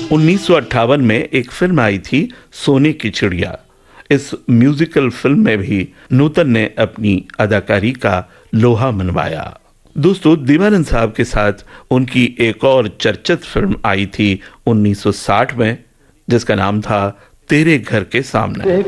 1958 में एक फिल्म आई थी सोने की चिड़िया। इस म्यूजिकल फिल्म में भी नूतन ने अपनी अदाकारी का लोहा मनवाया। दोस्तों, दीवानंद साहब के साथ उनकी एक और चर्चित फिल्म आई थी 1960 में, जिसका नाम था तेरे घर के सामने।